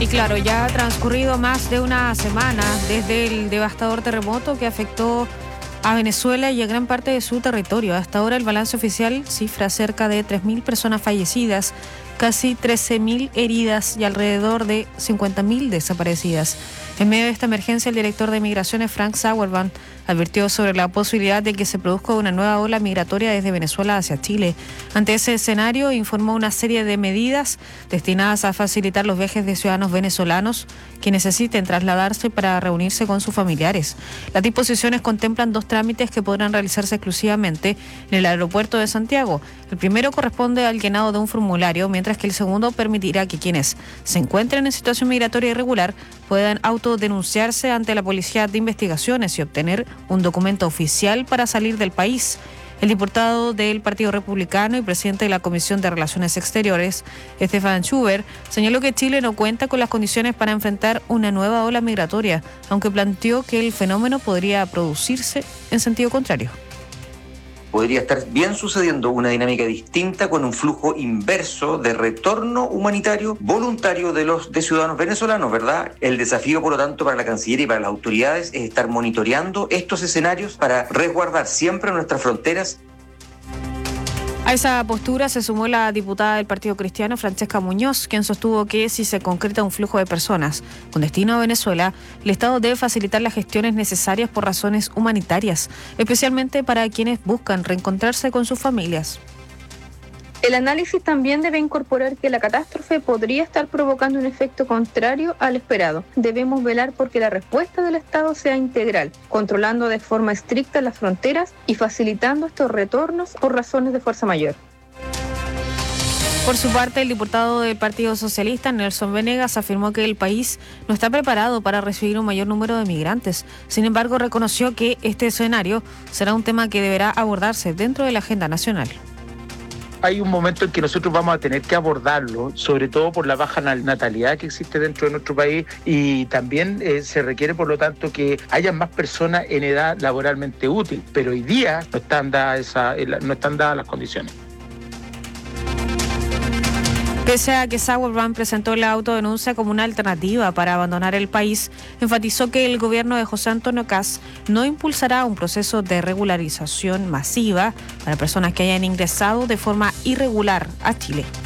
Y claro, ya ha transcurrido más de una semana desde el devastador terremoto que afectó a Venezuela y a gran parte de su territorio. Hasta ahora el balance oficial cifra cerca de 3.000 personas fallecidas, casi 13.000 heridas y alrededor de 50.000 desaparecidas. En medio de esta emergencia, el director de Migraciones, Frank Sauerbrand, advirtió sobre la posibilidad de que se produzca una nueva ola migratoria desde Venezuela hacia Chile. Ante ese escenario, informó una serie de medidas destinadas a facilitar los viajes de ciudadanos venezolanos que necesiten trasladarse para reunirse con sus familiares. Las disposiciones contemplan 2 trámites que podrán realizarse exclusivamente en el aeropuerto de Santiago. El primero corresponde al llenado de un formulario, mientras que el segundo permitirá que quienes se encuentren en situación migratoria irregular puedan autodenunciarse ante la Policía de Investigaciones y obtener un documento oficial para salir del país. El diputado del Partido Republicano y presidente de la Comisión de Relaciones Exteriores, Stefan Schubert, señaló que Chile no cuenta con las condiciones para enfrentar una nueva ola migratoria, aunque planteó que el fenómeno podría producirse en sentido contrario. Podría estar bien sucediendo una dinámica distinta con un flujo inverso de retorno humanitario voluntario de ciudadanos venezolanos, ¿verdad? El desafío, por lo tanto, para la Cancillería y para las autoridades es estar monitoreando estos escenarios para resguardar siempre nuestras fronteras. A esa postura se sumó la diputada del Partido Cristiano, Francesca Muñoz, quien sostuvo que si se concreta un flujo de personas con destino a Venezuela, el Estado debe facilitar las gestiones necesarias por razones humanitarias, especialmente para quienes buscan reencontrarse con sus familias. El análisis también debe incorporar que la catástrofe podría estar provocando un efecto contrario al esperado. Debemos velar porque la respuesta del Estado sea integral, controlando de forma estricta las fronteras y facilitando estos retornos por razones de fuerza mayor. Por su parte, el diputado del Partido Socialista, Nelson Venegas, afirmó que el país no está preparado para recibir un mayor número de migrantes. Sin embargo, reconoció que este escenario será un tema que deberá abordarse dentro de la agenda nacional. Hay un momento en que nosotros vamos a tener que abordarlo, sobre todo por la baja natalidad que existe dentro de nuestro país y también se requiere, por lo tanto, que haya más personas en edad laboralmente útil, pero hoy día no están dadas las condiciones. Pese a que Sauerbrand presentó la autodenuncia como una alternativa para abandonar el país, enfatizó que el gobierno de José Antonio Kast no impulsará un proceso de regularización masiva para personas que hayan ingresado de forma irregular a Chile.